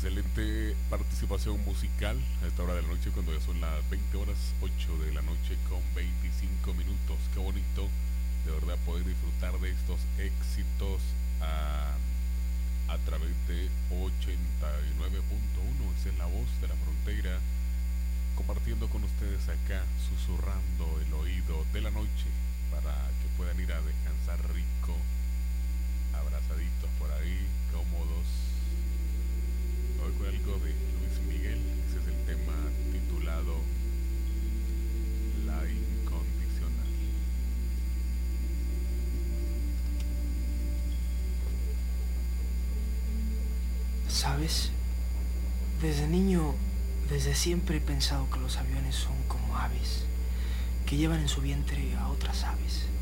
Excelente participación musical a esta hora de la noche cuando ya son las 20 horas 8 de la noche con 25 minutos. Qué bonito de verdad poder disfrutar de estos éxitos a través de 89.1. Esa es la voz de la frontera, compartiendo con ustedes acá, susurrando el oído de la noche para que puedan ir a descansar rico, abrazaditos por ahí, cómodos. Hoy con algo de Luis Miguel. Ese es el tema titulado La Incondicional. ¿Sabes? Desde niño, desde siempre he pensado que los aviones son como aves, que llevan en su vientre a otras aves.